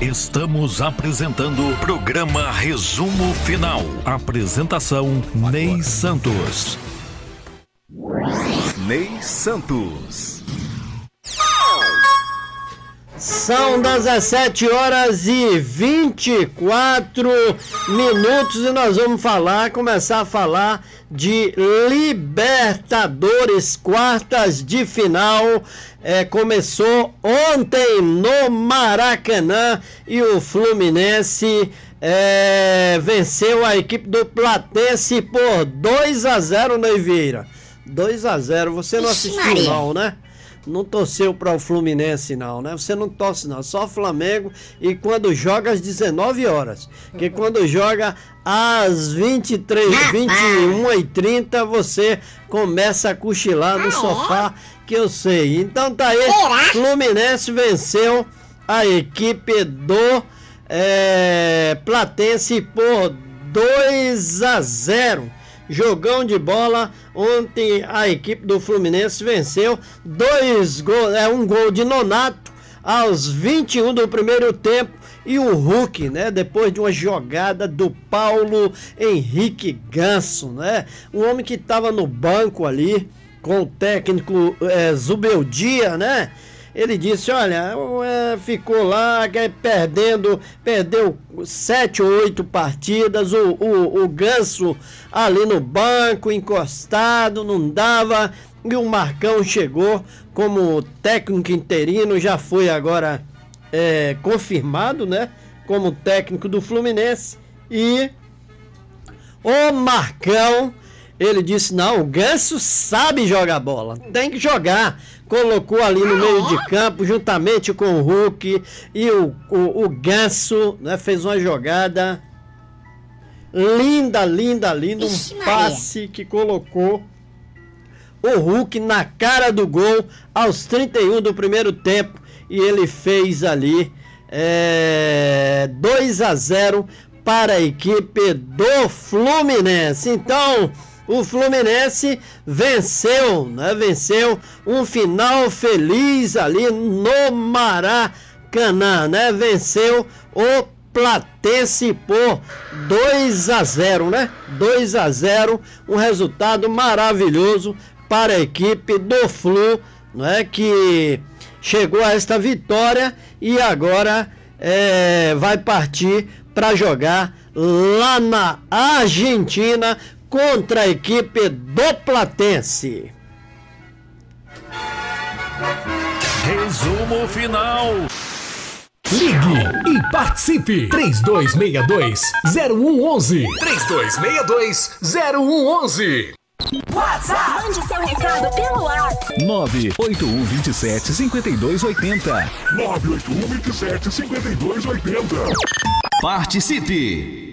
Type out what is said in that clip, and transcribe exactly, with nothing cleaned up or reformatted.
Estamos apresentando o programa Resumo Final. Apresentação Ney Santos. Ney Santos. São dezessete horas e vinte e quatro minutos e nós vamos falar, começar a falar de Libertadores, quartas de final. É, começou ontem no Maracanã e o Fluminense é, venceu a equipe do Platense por dois a zero, Ney Vieira. dois a zero, você não assistiu não, né? Não torceu para o Fluminense não, né? Você não torce não, só Flamengo e quando joga às dezenove horas. Porque quando joga às vinte e três, vinte e uma e trinta você começa a cochilar no sofá, que eu sei. Então tá aí, Fluminense venceu a equipe do é, Platense por dois a zero. Jogão de bola. Ontem a equipe do Fluminense venceu dois gols, é um gol de Nonato aos vinte e um do primeiro tempo e o Hulk, né, depois de uma jogada do Paulo Henrique Ganso, né, um homem que estava no banco ali com o técnico é, Zubeldia, né? Ele disse, olha, é, ficou lá é, perdendo, perdeu sete ou oito partidas, o, o, o Ganso ali no banco, encostado, não dava, e o Marcão chegou como técnico interino, já foi agora é, confirmado, né, como técnico do Fluminense, e o Marcão, ele disse, não, o Ganso sabe jogar bola, tem que jogar. Colocou ali no meio de campo, juntamente com o Hulk e o, o, o Ganso, né, fez uma jogada linda, linda, linda, um passe que colocou o Hulk na cara do gol aos trinta e um do primeiro tempo e ele fez ali é, dois a zero para a equipe do Fluminense. Então, o Fluminense venceu, né? Venceu um final feliz ali no Maracanã, né? Venceu o Platense por dois a zero, né? dois a zero, um resultado maravilhoso para a equipe do Flu, né? Que chegou a esta vitória e agora é, vai partir para jogar lá na Argentina contra a equipe do Platense. Resumo final. Ligue e participe. três dois seis dois, zero um um um. três dois seis dois, zero um um um. WhatsApp. Mande seu recado pelo WhatsApp. nove oito um dois sete, cinco dois oito zero. nove oito um dois sete, cinco dois oito zero. Participe!